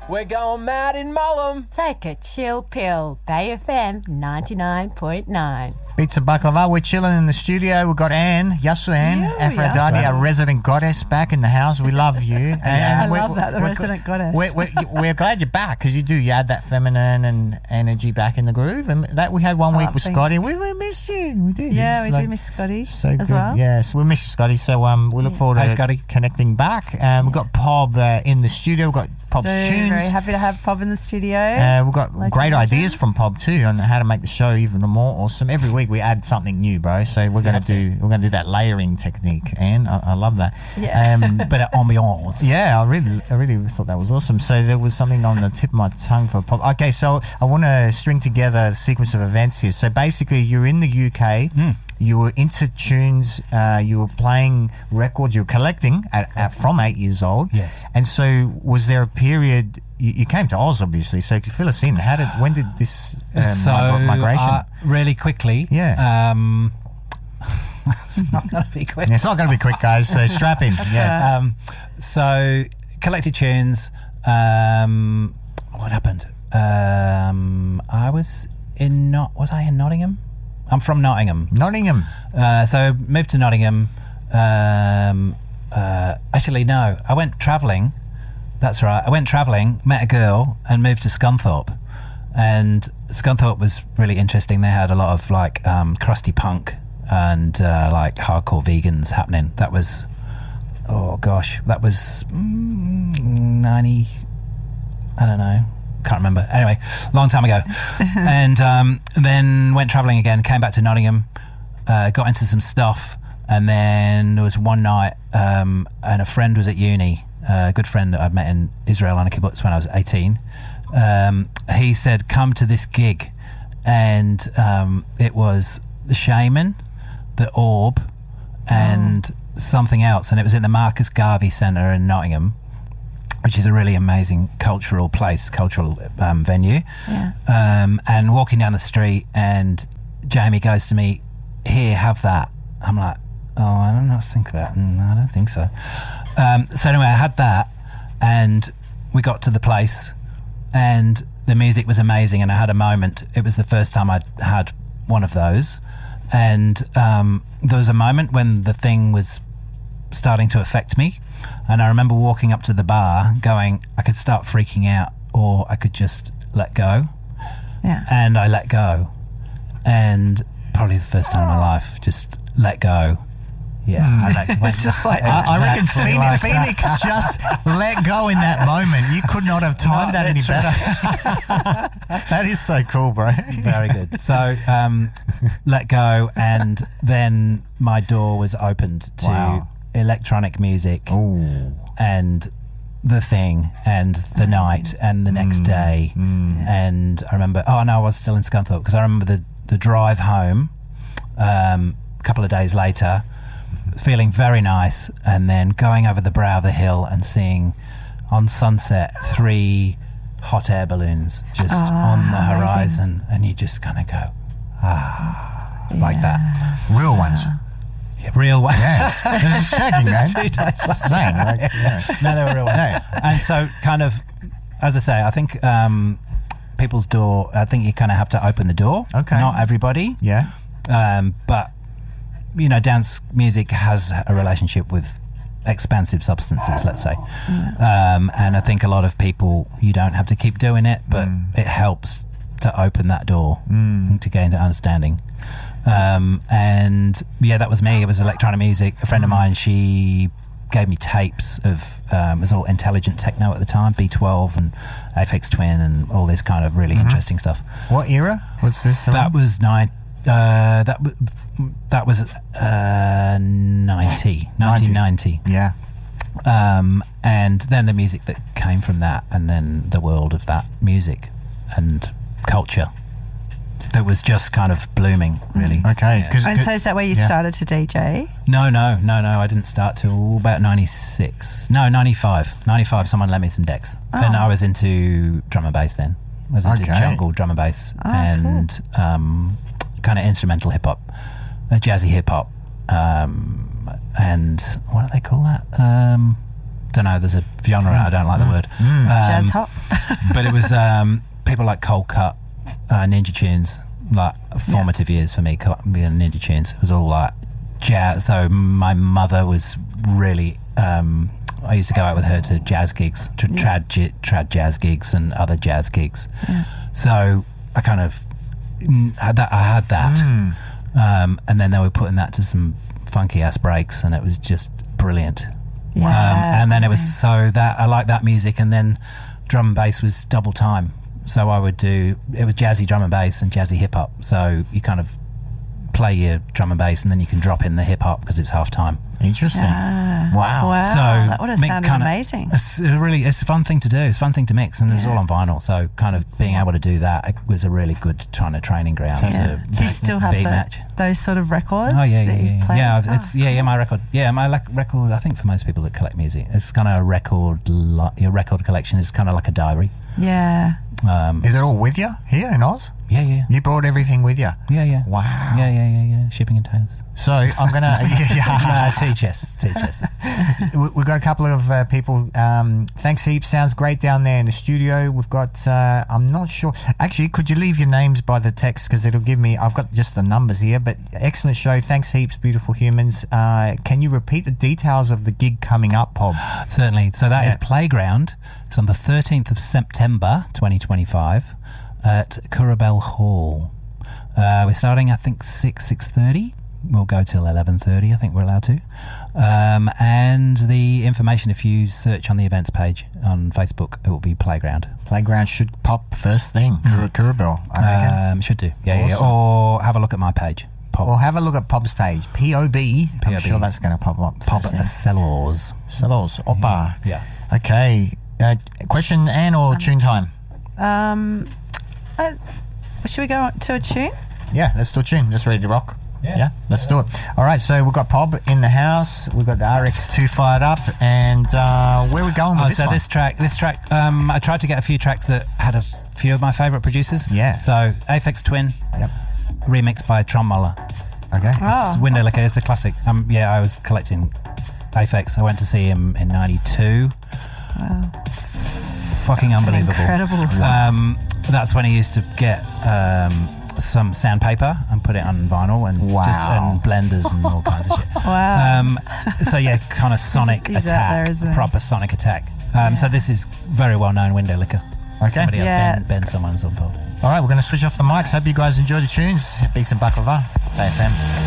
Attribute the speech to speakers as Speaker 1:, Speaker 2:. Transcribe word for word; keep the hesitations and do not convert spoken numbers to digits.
Speaker 1: We're going mad in Mullum.
Speaker 2: Take a chill pill. Bay F M ninety-nine point nine.
Speaker 3: Pizza Baklava. We're chilling in the studio. We've got Anne, Yasu Anne,
Speaker 2: Yeah,
Speaker 3: Aphrodite,
Speaker 2: Yasu.
Speaker 3: our resident goddess, back in the house. We love you. And
Speaker 2: I
Speaker 3: we're-
Speaker 2: love that, the
Speaker 3: we're-
Speaker 2: resident goddess.
Speaker 3: We're, we're, we're glad you're back because you do. You add that feminine and energy back in the groove. And that we had one
Speaker 2: Oh,
Speaker 3: week with
Speaker 2: thank
Speaker 3: Scotty. We, we missed you. We did.
Speaker 2: Yeah,
Speaker 3: It's
Speaker 2: we
Speaker 3: like
Speaker 2: do miss Scotty
Speaker 3: so
Speaker 2: as
Speaker 3: good.
Speaker 2: well.
Speaker 3: Yeah, so we miss you, Scotty. So um, we look forward
Speaker 4: Hey,
Speaker 3: to
Speaker 4: Scotty.
Speaker 3: connecting back. Um, we've got Pob uh, in the studio. We've got Pob's
Speaker 2: So
Speaker 3: tunes.
Speaker 2: very happy to have Pob in the studio.
Speaker 3: Uh, we've got
Speaker 2: Like
Speaker 3: great
Speaker 2: you
Speaker 3: ideas
Speaker 2: mentioned.
Speaker 3: from Pob too on how to make the show even more awesome. Every week we add something new, bro. So we're gonna do we're gonna do that layering technique, and I, I love that.
Speaker 2: Yeah.
Speaker 3: Um,
Speaker 4: Bit of ambiance.
Speaker 3: yeah, I really I really thought that was awesome. So there was something on the tip of my tongue for Pob. Okay, so I want to string together a sequence of events here. So basically, you're in the U K.
Speaker 4: Mm.
Speaker 3: You were into tunes. Uh, you were playing records. You were collecting at, at from eight years old.
Speaker 4: Yes.
Speaker 3: And so, was there a period? You, you came to Oz, obviously. So, could you fill us in? How did? When did this um,
Speaker 4: so
Speaker 3: mig- migration?
Speaker 4: uh, really quickly.
Speaker 3: Yeah.
Speaker 4: Um, it's not going to be quick.
Speaker 3: it's not going to be quick, guys. So strap in. Yeah.
Speaker 4: Um, so collected tunes. Um, what happened? Um, I was in not. Was I in Nottingham? I'm from Nottingham.
Speaker 3: Nottingham.
Speaker 4: Uh, so moved to Nottingham. Um, uh, actually, no. I went travelling. That's right. I went travelling, met a girl, and moved to Scunthorpe. And Scunthorpe was really interesting. They had a lot of like um, crusty punk and uh, like hardcore vegans happening. That was, oh gosh, that was mm, ninety. I don't know. Can't remember. Anyway, long time ago. and um, then went travelling again. Came back to Nottingham. Uh, got into some stuff, and then there was one night, um, and a friend was at uni. Uh, a good friend that I'd met in Israel on a kibbutz when I was eighteen. Um, he said, "Come to this gig," and um, it was the Shaman, the Orb, and oh. something else, and it was in the Marcus Garvey Centre in Nottingham, which is a really amazing cultural place, cultural um, venue.
Speaker 2: Yeah.
Speaker 4: Um, and walking down the street, and Jamie goes to me, "Here, have that." I'm like, "Oh, I don't know what to think of that." No, I don't think so. Um, so anyway, I had that, and we got to the place, and the music was amazing, and I had a moment. It was the first time I'd had one of those, and um, there was a moment when the thing was starting to affect me, and I remember walking up to the bar going, I could start freaking out, or I could just let go.
Speaker 2: Yeah.
Speaker 4: And I let go, and probably the first time in my life, just let go. Yeah, I let, went
Speaker 2: Just like
Speaker 3: I, I reckon
Speaker 4: exactly
Speaker 3: Phoenix,
Speaker 4: like
Speaker 3: Phoenix just let go in that moment. You could not have timed that any
Speaker 4: that's
Speaker 3: better. That is so cool, bro.
Speaker 4: Very good. So um, let go, and then my door was opened to
Speaker 3: Wow.
Speaker 4: electronic music
Speaker 3: Ooh.
Speaker 4: and the thing and the night and the next
Speaker 3: Mm.
Speaker 4: day.
Speaker 3: Mm.
Speaker 4: And I remember, oh no, I was still in Scunthorpe, because I remember the, the drive home um, a couple of days later, feeling very nice, and then going over the brow of the hill and seeing on sunset three hot air balloons just
Speaker 2: Ah,
Speaker 4: on the
Speaker 2: amazing.
Speaker 4: horizon, and you just kind of go, ah, like that.
Speaker 3: Real ones.
Speaker 4: Yeah, real one.
Speaker 3: Yeah. Just checking, man.
Speaker 4: Two days
Speaker 3: Just saying. Like, yeah.
Speaker 4: No, they were real ones.
Speaker 3: No.
Speaker 4: And so, kind of, as I say, I think um, people's door, I think you kind of have to open the door.
Speaker 3: Okay.
Speaker 4: Not everybody.
Speaker 3: Yeah.
Speaker 4: Um, but, you know, dance music has a relationship with expansive substances, let's say. Um, and I think a lot of people, you don't have to keep doing it, but
Speaker 3: Mm.
Speaker 4: it helps to open that door
Speaker 3: Mm.
Speaker 4: to gain understanding. Um, and yeah, that was me. It was electronic music. A friend of mine, she gave me tapes of, um, it was all intelligent techno at the time, B twelve and Aphex Twin and all this kind of really
Speaker 3: Mhm.
Speaker 4: interesting stuff.
Speaker 3: What era? What's this?
Speaker 4: That was nine. Uh, that w- that was uh, ninety, nineteen ninety.
Speaker 3: Yeah.
Speaker 4: Um, and then the music that came from that, and then the world of that music and culture that was just kind of blooming, really.
Speaker 3: Okay.
Speaker 4: Yeah.
Speaker 3: 'Cause-
Speaker 2: And so is that where you
Speaker 3: yeah.
Speaker 2: started to D J?
Speaker 4: No, no, no, no. I didn't start till about ninety-six. No, ninety-five. ninety-five. Someone lent me some decks.
Speaker 2: Oh.
Speaker 4: Then I was into drum and bass. Then I was into
Speaker 3: Okay.
Speaker 4: jungle drum and bass
Speaker 2: Oh,
Speaker 4: and um, kind of instrumental hip hop, uh, jazzy hip hop, um, and what do they call that? Um, don't know. There's a genre. I don't like the word.
Speaker 3: Mm.
Speaker 4: Um,
Speaker 2: Jazz hop?
Speaker 4: but it was um, people like Cold Cut, uh, Ninja Tunes, like formative years for me. Co- being Ninja Tunes, it was all like jazz. So my mother was really. Um, I used to go out with her to jazz gigs, to
Speaker 5: Yeah.
Speaker 4: trad j- trad jazz gigs and other jazz gigs.
Speaker 5: Yeah.
Speaker 4: So I kind of mm, had that. I had that,
Speaker 3: Mm.
Speaker 4: um, and then they were putting that to some funky ass breaks, and it was just brilliant.
Speaker 5: Yeah.
Speaker 4: Um, and then it was so that I liked that music, and then drum and bass was double time. So I would do it was jazzy drum and bass and jazzy hip hop. So you kind of play your drum and bass, and then you can drop in the hip hop because it's half time.
Speaker 3: Interesting.
Speaker 5: Ah.
Speaker 3: Wow.
Speaker 5: Wow.
Speaker 4: So
Speaker 5: that would have
Speaker 4: make
Speaker 5: sounded
Speaker 4: kinda-
Speaker 5: amazing.
Speaker 4: It's a really it's a fun thing to do. It's a fun thing to mix, and it was
Speaker 5: Yeah.
Speaker 4: all on vinyl. So kind of being able to do that it was a really good kind of training ground.
Speaker 3: So-
Speaker 4: to
Speaker 5: Yeah. Do you still have
Speaker 4: beat
Speaker 5: the,
Speaker 4: match.
Speaker 5: those sort of records?
Speaker 4: Oh yeah, yeah,
Speaker 5: that you
Speaker 4: yeah,
Speaker 5: play?
Speaker 4: yeah.
Speaker 5: Oh,
Speaker 4: It's yeah, yeah. My record, yeah, my lec- record. I think for most people that collect music, it's kind of a record. Li- your record collection is kind of like a diary.
Speaker 5: yeah.
Speaker 4: Um,
Speaker 3: Is it all with you here in Oz?
Speaker 4: yeah, yeah,
Speaker 3: You brought everything with you.
Speaker 4: yeah, yeah.
Speaker 3: Wow.
Speaker 4: Yeah, yeah, yeah, yeah. Shipping containers.
Speaker 3: So I'm gonna. yeah, yeah.
Speaker 4: no, tea chest, tea chest.
Speaker 3: We- We've got a couple of uh, people. Um, thanks heaps. Sounds great down there in the studio. We've got. Uh, I'm not sure. Actually, could you leave your names by the text because it'll give me. I've got just the numbers here. But excellent show. Thanks heaps, beautiful humans. Uh, can you repeat the details of the gig coming up, Pob?
Speaker 4: Certainly. So that is
Speaker 3: Yeah.
Speaker 4: Playground. It's on the thirteenth of September, twenty twenty-five, at Curabell Hall. Uh, we're starting, I think, six six thirty. We'll go till eleven thirty. I think we're allowed to. Um, and the information, if you search on the events page on Facebook, it will be Playground.
Speaker 3: Playground should pop first thing. Kura Kurabel, I reckon.
Speaker 4: Um, should do. Yeah, yeah, yeah.
Speaker 3: Awesome.
Speaker 4: Or have a look at my page. Pop.
Speaker 3: Or have a look at Pob's page. P O B. I'm
Speaker 4: P O B.
Speaker 3: sure that's going to pop up.
Speaker 4: Pop
Speaker 3: first
Speaker 4: at the
Speaker 3: thing.
Speaker 4: Cellars.
Speaker 3: Salos. Opa.
Speaker 4: Yeah.
Speaker 3: Okay. Uh, question, Anne, or tune time?
Speaker 5: Um, uh, should we go to a tune?
Speaker 3: Yeah, let's do a tune. Just ready to rock.
Speaker 4: Yeah.
Speaker 3: let's do it. All right, so we've got Pob in the house. We've got the R X two fired up. And uh, where are we going with
Speaker 4: Oh,
Speaker 3: this
Speaker 4: so
Speaker 3: one?
Speaker 4: this track, this track, um, I tried to get a few tracks that had a few of my favourite producers.
Speaker 3: Yeah.
Speaker 4: So Aphex Twin,
Speaker 3: Yep.
Speaker 4: remixed by Tron Muller.
Speaker 3: Okay.
Speaker 5: Oh,
Speaker 4: It's Window Licker, it's a classic. Um, yeah, I was collecting Aphex. I went to see him in ninety-two.
Speaker 5: Wow.
Speaker 4: Fucking unbelievable.
Speaker 5: Incredible.
Speaker 4: Um, that's when he used to get um, some sandpaper and put it on vinyl and
Speaker 3: Wow.
Speaker 4: just, and blenders and all kinds of shit.
Speaker 5: Wow.
Speaker 4: Um, so yeah, kind of sonic
Speaker 5: he's out
Speaker 4: attack,
Speaker 5: there, isn't he?
Speaker 4: proper sonic attack. Um, So
Speaker 5: Yeah.
Speaker 4: this is very well known Window Licker.
Speaker 3: Okay.
Speaker 4: Somebody else,
Speaker 5: Yeah,
Speaker 4: Ben,
Speaker 5: it's
Speaker 4: ben someone's on board.
Speaker 3: All right, we're going to switch off the mics. Hope you guys enjoy the tunes. Beats and Baklava. Bay F M.